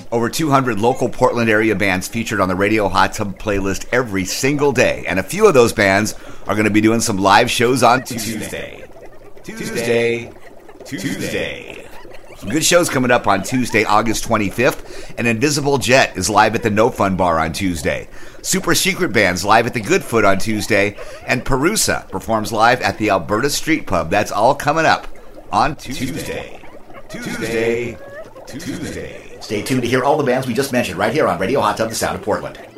Over 200 local Portland area bands featured on the Radio Hot Tub playlist every single day. And a few of those bands are going to be doing some live shows on Tuesday. Some good shows coming up on Tuesday, August 25th. And Invisible Jet is live at the No Fun Bar on Tuesday. Super Secret Band's live at the Goodfoot on Tuesday. And Perusa performs live at the Alberta Street Pub. That's all coming up on Tuesday. Stay tuned to hear all the bands we just mentioned right here on Radio Hot Tub, the Sound of Portland.